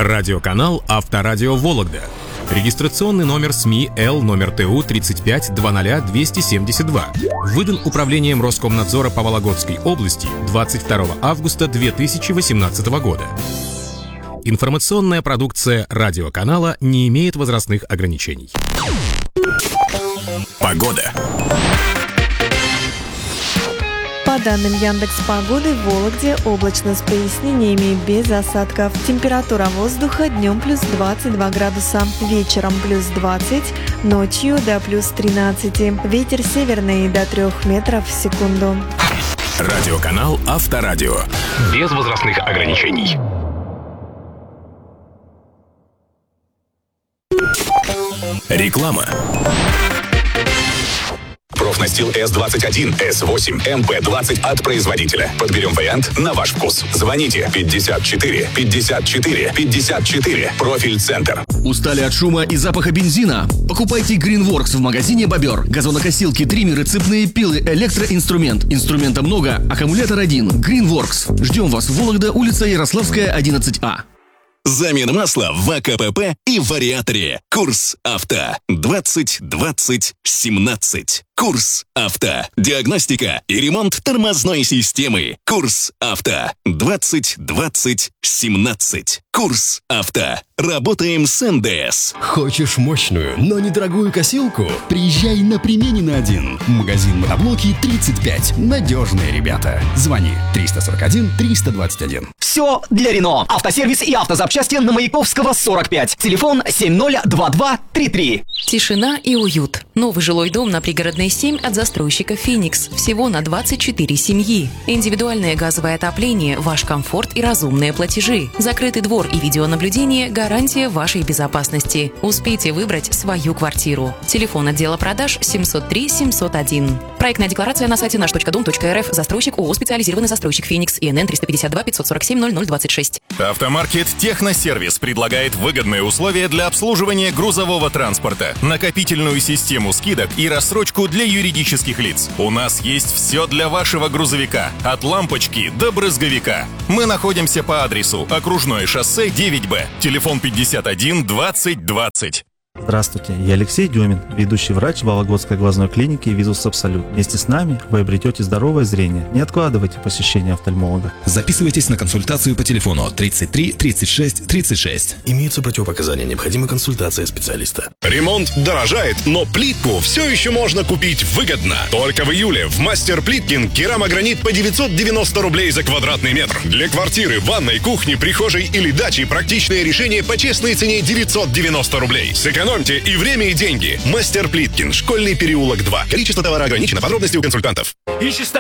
Радиоканал «Авторадио Вологда». Регистрационный номер СМИ Л номер ТУ 3520272. Выдан Управлением Роскомнадзора по Вологодской области 22 августа 2018 года. Информационная продукция радиоканала не имеет возрастных ограничений. Погода. По данным Яндекс.Погоды, в Вологде облачно с прояснениями без осадков. Температура воздуха днем плюс 22 градуса, вечером плюс 20, ночью до плюс 13. Ветер северный до 3 метров в секунду. Радиоканал «Авторадио». Без возрастных ограничений. Реклама. Профнастил С21, С8, МП20 от производителя. Подберем вариант на ваш вкус. Звоните 54 54 54. Профиль-центр. Устали от шума и запаха бензина? Покупайте Greenworks в магазине «Бобер». Газонокосилки, триммеры, цепные пилы, электроинструмент. Инструмента много, аккумулятор один. Greenworks. Ждем вас в Вологда, улица Ярославская, 11А. Замена масла в АКПП и вариаторе. Курс авто 20-20-17. Курс авто. Диагностика и ремонт тормозной системы. Курс авто 20-20-17. Курс авто. Работаем с НДС. Хочешь мощную, но недорогую косилку? Приезжай на Применина 1. Магазин мотоблоки 35. Надежные ребята. Звони 341 321. Все для Рено. Автосервис и автозапчасти на Маяковского 45. Телефон 702233. Тишина и уют. Новый жилой дом на Пригородной 7 от застройщика «Феникс». Всего на 24 семьи. Индивидуальное газовое отопление, ваш комфорт и разумные платежи. Закрытый двор и видеонаблюдение – гарантия вашей безопасности. Успейте выбрать свою квартиру. Телефон отдела продаж 703 701. Проектная декларация на сайте наш.дом.рф. Застройщик ООО «Специализированный застройщик Феникс». ИНН 352 547 0026. Автомаркет «Техносервис» предлагает выгодные условия для обслуживания грузового транспорта, накопительную систему скидок и рассрочку для юридических лиц. У нас есть все для вашего грузовика, от лампочки до брызговика. Мы находимся по адресу Окружное шоссе 9Б. Телефон 51 20 20. Здравствуйте, я Алексей Демин, ведущий врач Вологодской глазной клиники «Визус Абсолют». Вместе с нами вы обретете здоровое зрение. Не откладывайте посещение офтальмолога. Записывайтесь на консультацию по телефону 33 36 36. Имеются противопоказания, необходима консультация специалиста. Ремонт дорожает, но плитку все еще можно купить выгодно. Только в июле в Мастер Плиткин керамогранит по 990 рублей за квадратный метр. Для квартиры, ванной, кухни, прихожей или дачи практичное решение по честной цене 990 рублей. Сэкономьте и время, и деньги. Мастер Плиткин, Школьный переулок 2. Количество товара ограничено. Подробности у консультантов. Ищешь